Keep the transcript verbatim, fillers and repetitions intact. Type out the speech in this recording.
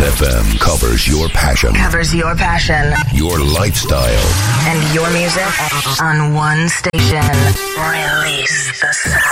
F M covers your passion. Covers your passion. Your lifestyle. And your music on one station. Release the sound.